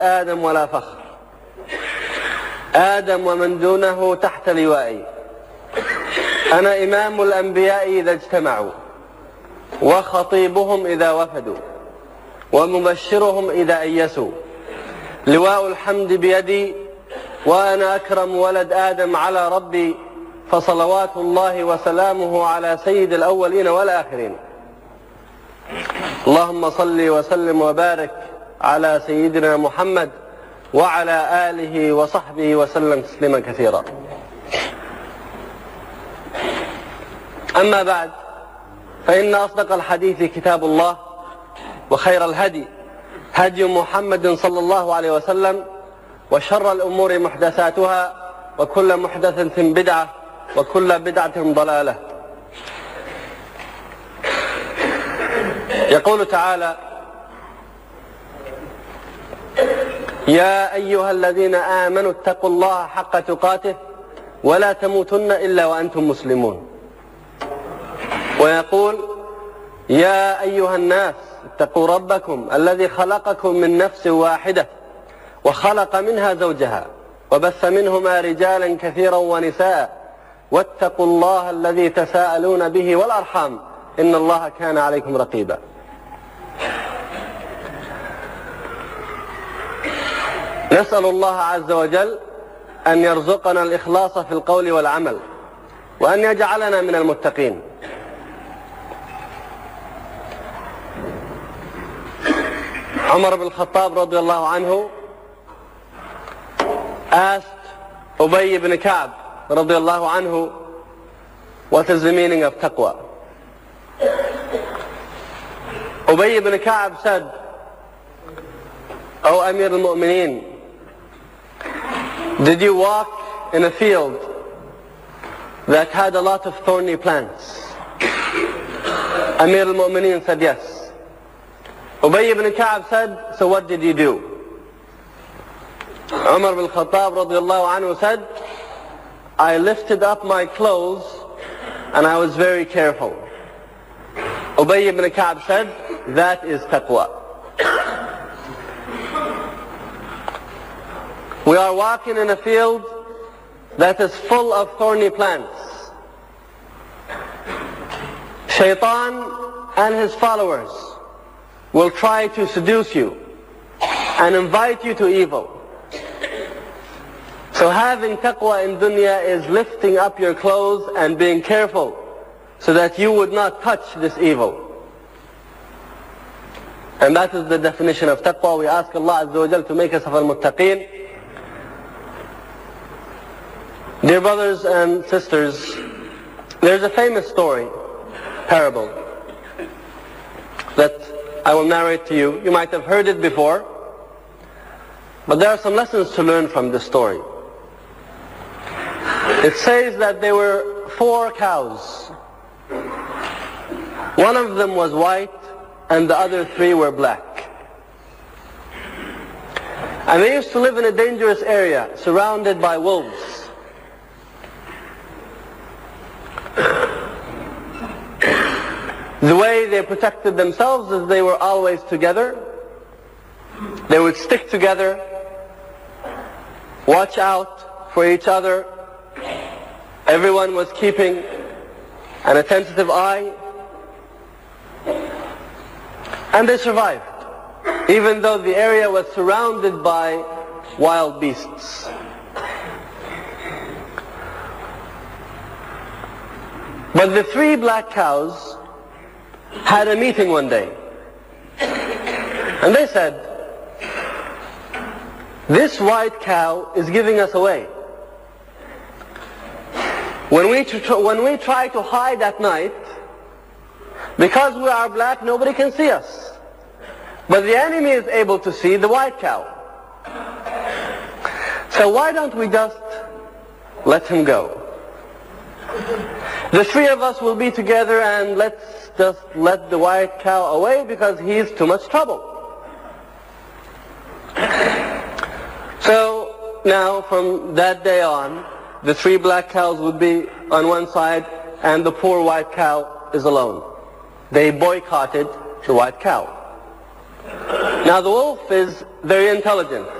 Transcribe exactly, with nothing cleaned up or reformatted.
آدم ولا فخر. آدم ومن دونه تحت لوائي. أنا إمام الأنبياء إذا اجتمعوا، وخطيبهم إذا وفدوا، ومبشرهم إذا أيسوا. لواء الحمد بيدي، وأنا أكرم ولد آدم على ربي، فصلوات الله وسلامه على سيد الأولين والآخرين. اللهم صل وسلم وبارك على سيدنا محمد وعلى آله وصحبه وسلم تسليما كثيرا. أما بعد، فإن أصدق الحديث كتاب الله، وخير الهدي هدي محمد صلى الله عليه وسلم، وشر الأمور محدثاتها، وكل محدثة بدعة، وكل بدعة ضلالة. يقول تعالى: يا أيها الذين آمنوا اتقوا الله حق تقاته ولا تموتن إلا وأنتم مسلمون. ويقول: يا أيها الناس اتقوا ربكم الذي خلقكم من نفس واحدة وخلق منها زوجها وبث منهما رجالا كثيرا ونساء واتقوا الله الذي تساءلون به والأرحام إن الله كان عليكم رقيبا. نسأل الله عز وجل أن يرزقنا الإخلاص في القول والعمل، وأن يجعلنا من المتقين. عمر بن الخطاب رضي الله عنه asked Ubay ibn Ka'b رضي الله عنه, what is the meaning of taqwa? Ubay ibn Ka'b said, O Amir al-Mu'mineen, did you walk in a field that had a lot of thorny plants? Amir al-Mu'mineen said yes. Ubay ibn Ka'b said, so what did you do? Umar bin Khattab radiallahu anhu said, I lifted up my clothes and I was very careful. Ubay ibn Ka'b said, that is taqwa. We are walking in a field that is full of thorny plants. Shaitan and his followers will try to seduce you and invite you to evil. So having taqwa in dunya is lifting up your clothes and being careful so that you would not touch this evil. And that is the definition of taqwa. We ask Allah Azza wa Jal to make us of al-muttaqeen. Dear brothers and sisters, there's a famous story, parable, that I will narrate to you. You might have heard it before, but there are some lessons to learn from this story. It says that there were four cows. One of them was white and the other three were black. And they used to live in a dangerous area surrounded by wolves. The way they protected themselves is they were always together. They would stick together, watch out for each other. Everyone was keeping an attentive eye. And they survived, even though the area was surrounded by wild beasts. But the three black cows had a meeting one day. And they said, this white cow is giving us away. When we, tr- when we try to hide at night, because we are black, nobody can see us. But the enemy is able to see the white cow. So why don't we just let him go? The three of us will be together and let's just let the white cow away because he's too much trouble. So now from that day on, the three black cows would be on one side and the poor white cow is alone. They boycotted the white cow. Now the wolf is very intelligent.